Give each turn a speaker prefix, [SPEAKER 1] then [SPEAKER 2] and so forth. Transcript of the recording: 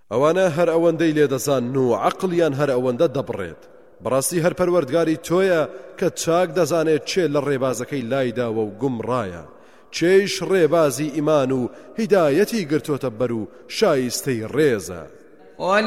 [SPEAKER 1] ئەوانە هەر ئەوەندەی لێدەزان و عەقڵیان هەر ئەوەندە دەبڕێت. بەڕاستی هەر پەروەردگاری تۆیە کە چاک دەزانێت چێ لە ڕێبازەکەی لایداوە و گومڕایە، چێش ڕێبازی ئیمان و هیدایەتی گرتۆتە بەر و شایستەی ڕێزە.